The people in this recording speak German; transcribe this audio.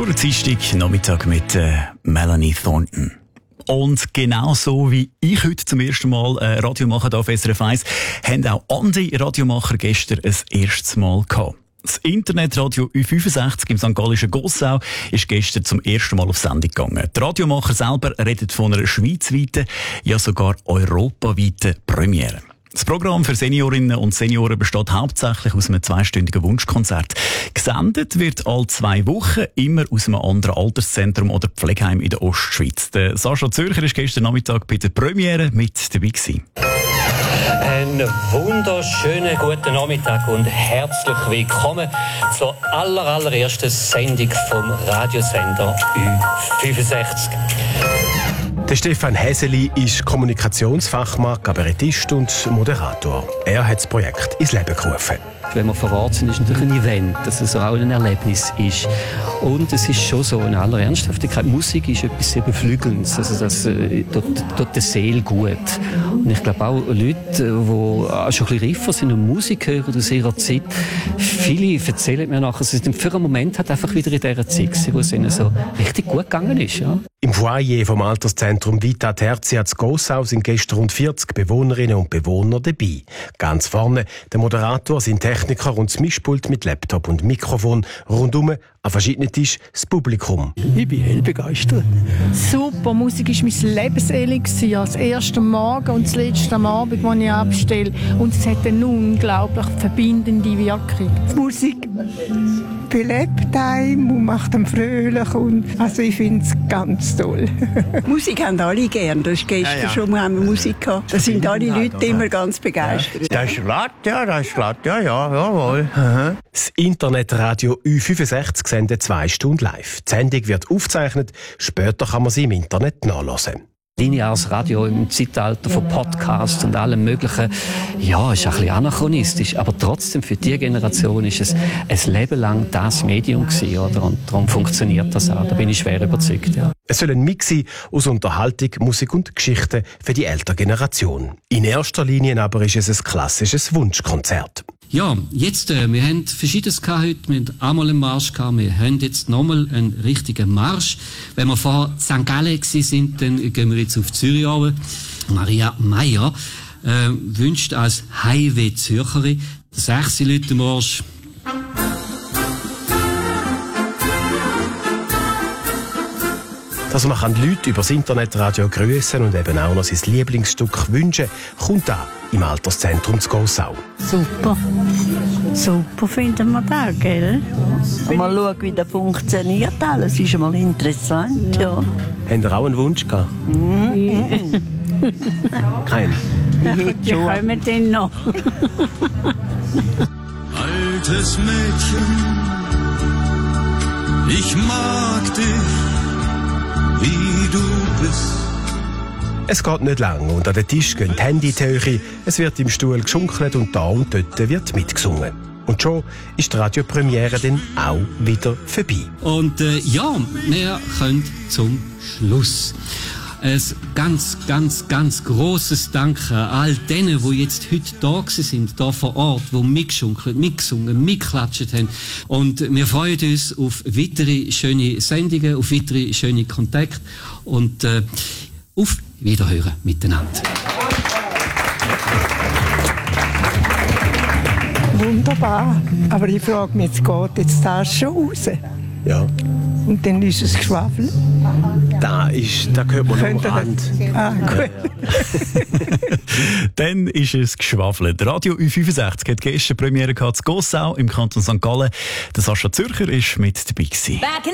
Durch den Dienstag Nachmittag mit Melanie Thornton. Und genau so wie ich heute zum ersten Mal Radio mache hier auf SRF 1, haben auch andere Radiomacher gestern ein erstes Mal gehabt. Das Internetradio U65 im St. Gallischen Gossau ist gestern zum ersten Mal auf Sendung gegangen. Die Radiomacher selber reden von einer schweizweiten, ja sogar europaweiten Premiere. Das Programm für Seniorinnen und Senioren besteht hauptsächlich aus einem 2-stündigen Wunschkonzert. Gesendet wird alle 2 Wochen, immer aus einem anderen Alterszentrum oder Pflegeheim in der Ostschweiz. Der Sascha Zürcher ist gestern Nachmittag bei der Premiere mit dabei gewesen. Einen wunderschönen guten Nachmittag und herzlich willkommen zur allerersten Sendung vom Radiosender U65. Der Stefan Häseli ist Kommunikationsfachmann, Kabarettist und Moderator. Er hat das Projekt ins Leben gerufen. Wenn wir vor Ort sind, ist natürlich ein Event, dass es auch ein Erlebnis ist. Und es ist schon so, in aller Ernsthaftigkeit, Musik ist etwas sehr Beflügelndes. Also das tut der Seele gut. Und ich glaube auch Leute, die schon ein bisschen reifer sind und Musik hören aus ihrer Zeit, viele erzählen mir nachher, dass es für einen Moment halt einfach wieder in dieser Zeit war, wo es ihnen so richtig gut gegangen ist. Ja. Im Foyer vom Alterszentrum Vita Tertia zu Gossau sind gestern rund 40 Bewohnerinnen und Bewohner dabei. Ganz vorne der Moderator, sein Techniker und das Mischpult mit Laptop und Mikrofon. Rundum an verschiedenen Tischen das Publikum. Ich bin hell begeistert. Super, Musik war mein Lebenselixier. Das erste Morgen und das letzte am Abend, das ich abstelle. Und es hat eine unglaublich verbindende Wirkung. Die Musik belebt einem und macht einen fröhlich. Also ich finde es ganz toll. Musik haben alle gern. Das ist gestern schon, wir haben Musik gehabt. Da sind alle Leute immer ganz begeistert. Das ist glatt, ja, jawohl. Aha. Das Internetradio U65 sendet 2 Stunden live. Die Sendung wird aufgezeichnet, später kann man sie im Internet nachhören. Lineares Radio im Zeitalter von Podcasts und allem Möglichen, ja, ist ein bisschen anachronistisch, aber trotzdem für die Generation ist es ein Leben lang das Medium gewesen, oder? Und darum funktioniert das auch, da bin ich schwer überzeugt, ja. Es soll ein Mix sein aus Unterhaltung, Musik und Geschichten für die ältere Generation. In erster Linie aber ist es ein klassisches Wunschkonzert. Ja, jetzt, wir haben Verschiedenes heute. Wir haben einmal einen Marsch gehabt, wir haben jetzt nochmal einen richtigen Marsch. Wenn wir vor St. Gallen sind, dann gehen wir jetzt auf Zürich runter. Maria Meyer wünscht als Highway Zürcherin 6 Leute Marsch. Dass man Leute über das Internetradio grüßen und eben auch noch sein Lieblingsstück wünschen, kommt an im Alterszentrum zu Gossau. Super. Super finden wir das, gell? Mal schauen, wie das funktioniert alles. Ist mal interessant, ja. Habt ihr auch einen Wunsch gehabt? Keinen? Die kommen dann noch. Altes Mädchen, ich mag dich, wie du bist. Es geht nicht lang und an den Tisch gehen die Hände in die Höhe, es wird im Stuhl geschunkelt und da und dort wird mitgesungen. Und schon ist die Radiopremiere dann auch wieder vorbei. Und ja, wir können zum Schluss. Ein ganz grosses Danke an all denen, die jetzt heute da sind, hier vor Ort, die mitgeschunkelt, mitgesungen, mitgeklatscht haben. Und wir freuen uns auf weitere schöne Sendungen, auf weitere schöne Kontakte und auf Wiederhören miteinander. Wunderbar. Aber ich frage mich, jetzt geht jetzt das schon raus? Ja. Und dann ist es Geschwafel? Da hört man nur Hand. Gut. Dann ist es geschwafelt. Radio U65 hat gestern Premiere gehabt in Gossau im Kanton St. Gallen. Der Sascha Zürcher ist mit dabei gewesen.